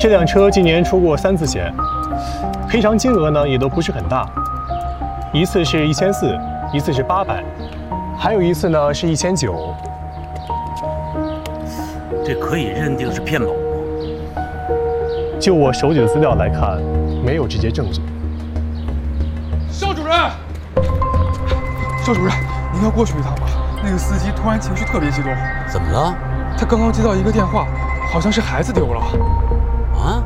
这辆车今年出过3次险，赔偿金额呢也都不是很大，一次是1400，一次是800，还有一次呢是1900。 这可以认定是骗保吗？ 就我手里的资料来看，没有直接证据。 肖主任，肖主任，您要过去一趟吧？那个司机突然情绪特别激动。 怎么了？ 他刚刚接到一个电话，好像是孩子丢了。 啊？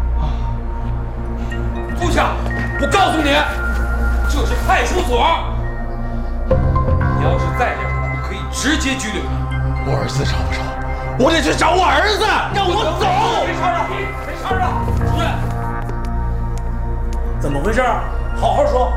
部下，我告诉你，这是派出所。你要是再这样，我可以直接拘留你。 我儿子找不着，我得去找我儿子。 让我走！没事的，没事的。主任， 怎么回事？好好说。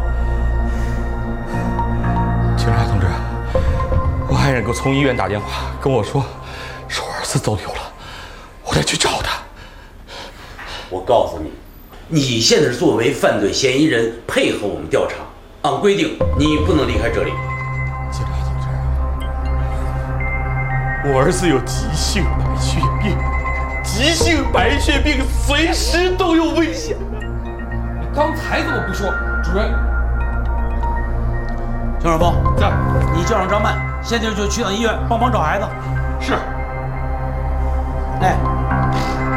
警察同志，我爱人给我从医院打电话跟我说，是我儿子走丢了，我得去找他。 我告诉你，你现在作为犯罪嫌疑人配合我们调查，按规定你不能离开这里。 警察同志，我儿子有急性白血病，急性白血病随时都有危险的。 你刚才怎么不说？主任， 熊小峰， 在， 你叫上张曼，现在就去趟医院帮忙找孩子。 是。 哎。